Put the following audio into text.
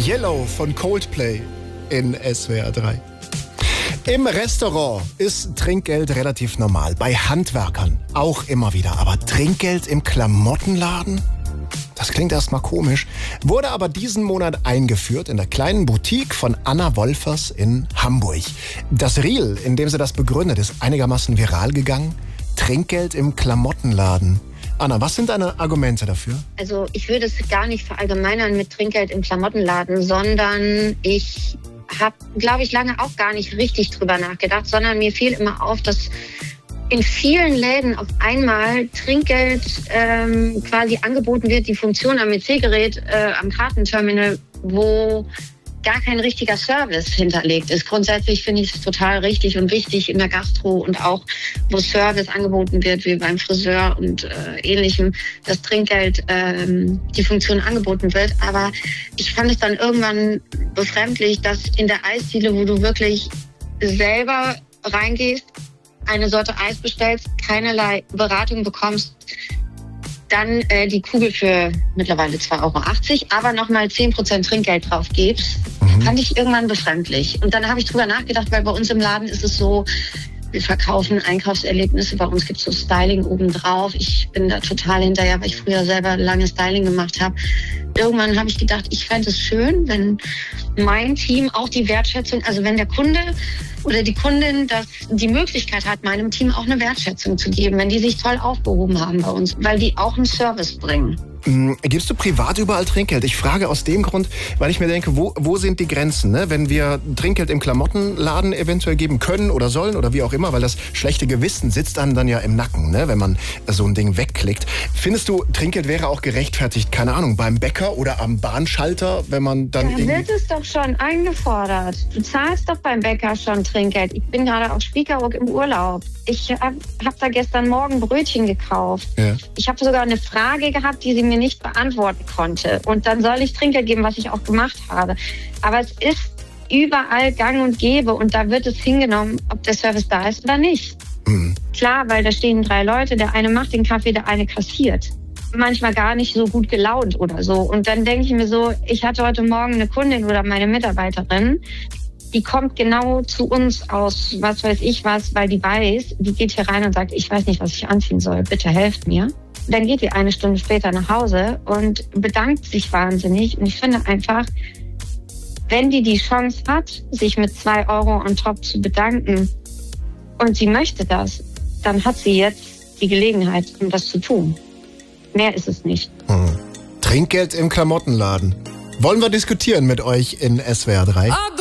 Yellow von Coldplay in SWR 3. Im Restaurant ist Trinkgeld relativ normal. Bei Handwerkern auch immer wieder. Aber Trinkgeld im Klamottenladen? Das klingt erstmal komisch, wurde aber diesen Monat eingeführt in der kleinen Boutique von Anna Wolfers in Hamburg. Das Reel, in dem sie das begründet, ist einigermaßen viral gegangen. Trinkgeld im Klamottenladen. Anna, was sind deine Argumente dafür? Also ich würde es gar nicht verallgemeinern mit Trinkgeld im Klamottenladen, sondern ich habe, glaube ich, lange auch gar nicht richtig drüber nachgedacht, sondern mir fiel immer auf, dass in vielen Läden auf einmal Trinkgeld quasi angeboten wird, die Funktion am EC-Gerät, am Kartenterminal, wo gar kein richtiger Service hinterlegt ist. Grundsätzlich finde ich es total richtig und wichtig in der Gastro und auch, wo Service angeboten wird, wie beim Friseur und Ähnlichem, dass Trinkgeld die Funktion angeboten wird. Aber ich fand es dann irgendwann befremdlich, dass in der Eisdiele, wo du wirklich selber reingehst, eine Sorte Eis bestellst, keinerlei Beratung bekommst, dann die Kugel für mittlerweile 2,80 €, aber nochmal 10% Trinkgeld drauf gibst, fand ich irgendwann befremdlich. Und dann habe ich drüber nachgedacht, weil bei uns im Laden ist es so, wir verkaufen Einkaufserlebnisse, bei uns gibt es so Styling obendrauf. Ich bin da total hinterher, weil ich früher selber lange Styling gemacht habe. Irgendwann habe ich gedacht, ich fände es schön, wenn mein Team auch die Wertschätzung, also wenn der Kunde oder die Kundin die Möglichkeit hat, meinem Team auch eine Wertschätzung zu geben, wenn die sich toll aufgehoben haben bei uns, weil die auch einen Service bringen. Gibst du privat überall Trinkgeld? Ich frage aus dem Grund, weil ich mir denke, wo sind die Grenzen? Ne? Wenn wir Trinkgeld im Klamottenladen eventuell geben können oder sollen oder wie auch immer, weil das schlechte Gewissen sitzt einem dann ja im Nacken, ne? Wenn man so ein Ding wegklickt. Findest du, Trinkgeld wäre auch gerechtfertigt, keine Ahnung, beim Bäcker oder am Bahnschalter, wenn man dann Da wird es doch schon eingefordert. Du zahlst doch beim Bäcker schon Trinkgeld. Ich bin gerade auf Spiekeroog im Urlaub. Ich hab da gestern Morgen Brötchen gekauft. Ja. Ich habe sogar eine Frage gehabt, die sie mir nicht beantworten konnte. Und dann soll ich Trinkgeld geben, was ich auch gemacht habe. Aber es ist überall gang und gäbe und da wird es hingenommen, ob der Service da ist oder nicht. Klar, weil da stehen 3 Leute, der eine macht den Kaffee, der eine kassiert. Manchmal gar nicht so gut gelaunt oder so. Und dann denke ich mir so, ich hatte heute Morgen eine Kundin oder meine Mitarbeiterin, die kommt genau zu uns aus, was weiß ich was, weil die weiß, die geht hier rein und sagt, ich weiß nicht, was ich anziehen soll, bitte helft mir. Dann geht die eine Stunde später nach Hause und bedankt sich wahnsinnig. Und ich finde einfach, wenn die Chance hat, sich mit 2 € on top zu bedanken und sie möchte das, dann hat sie jetzt die Gelegenheit, um das zu tun. Mehr ist es nicht. Trinkgeld im Klamottenladen. Wollen wir diskutieren mit euch in SWR 3?